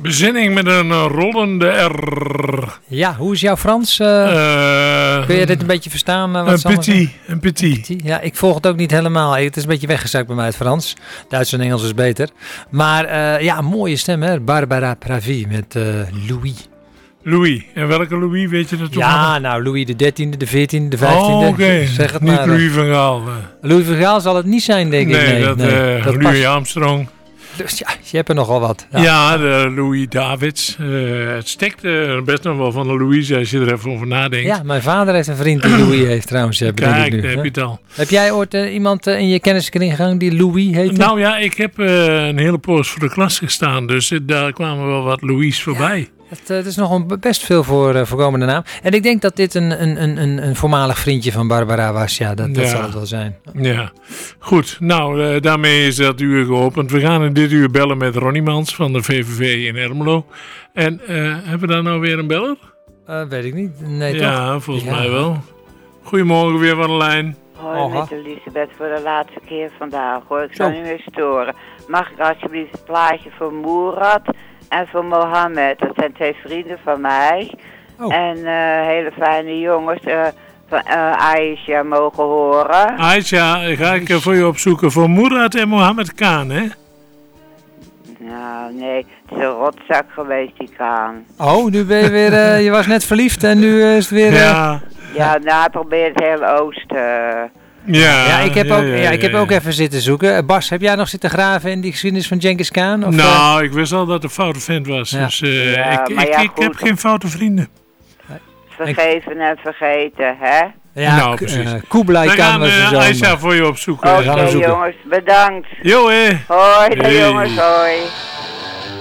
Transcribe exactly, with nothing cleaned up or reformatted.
Bezinning met een uh, rollende R. Ja, hoe is jouw Frans? Uh, uh, kun je dit een beetje verstaan? Uh, wat een petit, een petit. Ja, ik volg het ook niet helemaal. Het is een beetje weggezakt bij mij het Frans. Duits en Engels is beter. Maar uh, ja, een mooie stem hè. Barbara Pravi met uh, Louis. Louis. En welke Louis, weet je dat toch? Ja, nou, Louis de dertiende, de veertiende, de vijftiende. Oh, oké. Okay. Zeg het niet maar. Louis van Gaal. Uh. Louis van Gaal zal het niet zijn, denk nee, ik. Nee, dat, nee, uh, dat Louis past. Armstrong. Dus ja, je hebt er nogal wat. Ja, ja de Louis Davids. Uh, het stikt uh, best nog wel van de Louise als je er even over nadenkt. Ja, mijn vader heeft een vriend die Louis heeft trouwens. Kijk, nu, daar heb je het al. Heb jij ooit uh, iemand uh, in je kenniskring gegaan die Louis heette? Nou ja, ik heb uh, een hele poos voor de klas gestaan. Dus uh, daar kwamen wel wat Louis voorbij. Ja. Het, het is nog een best veel voor uh, voorkomende naam. En ik denk dat dit een, een, een, een voormalig vriendje van Barbara was. Ja, dat, dat ja. zal het wel zijn. Ja, goed. Nou, uh, daarmee is dat uur geopend. We gaan in dit uur bellen met Ronnie Mans van de V V V in Ermelo. En uh, hebben we daar nou weer een beller? Uh, weet ik niet. Nee, ja, toch? volgens ja. mij wel. Goedemorgen weer van de lijn. Hoi, oh, met Elisabeth voor de laatste keer vandaag hoor. Ik zal niet meer storen. Mag ik alsjeblieft een plaatje voor Moerad en voor Mohammed? Dat zijn twee vrienden van mij. Oh. En uh, hele fijne jongens. Uh, van uh, Aisha mogen horen. Aisha, ga ik uh, voor je opzoeken. Voor Moerad en Mohammed Khan, hè? Nou, nee. Het is een rotzak geweest, die Khan. Oh, nu ben je weer... Uh, je was net verliefd en nu uh, is het weer... Uh... Ja. Ja, nou, hij probeert het hele oosten... Uh, Ja, ja, ik heb, ja, ook, ja, ja, ik heb ja, ja. ook even zitten zoeken. Bas, heb jij nog zitten graven in die geschiedenis van Genghis Khan? Of nou, uh... ik wist al dat het een foute vent was. Ja. Dus uh, ja, ik, ik, ja, ik heb geen foute vrienden. Vergeven en vergeten, hè? Ja, nou, precies. Uh, Kublai Khan was uh, zo. Aisha voor je opzoeken. Oké, okay, jongens, bedankt. Jo, hé. Hoi, hey. jongens, hoi.